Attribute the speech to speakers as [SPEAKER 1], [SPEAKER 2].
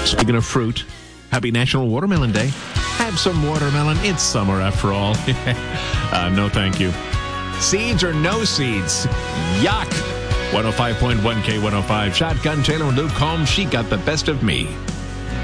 [SPEAKER 1] Speaking of fruit, happy National Watermelon Day. Have some watermelon. It's summer after all. No, thank you. Seeds or no seeds? Yuck. 105.1 K105. Shotgun Taylor and Luke Combs. She got the best of me.